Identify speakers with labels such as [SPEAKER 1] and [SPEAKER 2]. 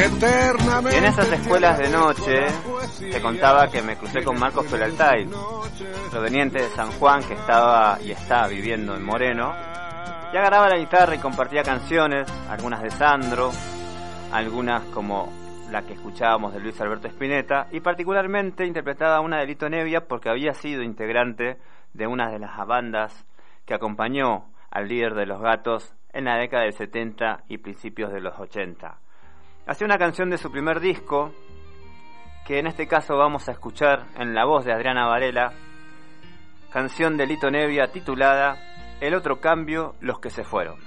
[SPEAKER 1] Y en esas escuelas de noche te contaba que me crucé con Marcos Peraltay, proveniente de San Juan, que estaba y está viviendo en Moreno, y agarraba la guitarra y compartía canciones, algunas de Sandro, algunas como la que escuchábamos de Luis Alberto Spinetta, y particularmente interpretaba una de Lito Nebbia porque había sido integrante de una de las bandas que acompañó al líder de Los Gatos en la década del 70 y principios de los 80. Hacía una canción de su primer disco, que en este caso vamos a escuchar en la voz de Adriana Varela, canción de Lito Nebbia titulada El otro cambio, los que se fueron.